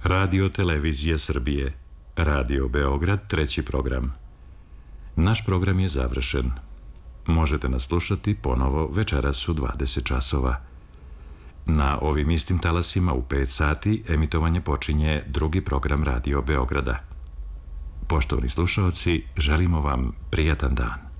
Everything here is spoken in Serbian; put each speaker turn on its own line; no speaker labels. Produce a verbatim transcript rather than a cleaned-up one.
Radio Televizija Srbije, Radio Beograd, treći program. Naš program je završen. Možete nas slušati ponovo večeras u dvadeset časova. Na ovim istim talasima u pet sati emitovanje počinje drugi program Radio Beograda. Poštovani slušaoci, želimo vam prijatan dan.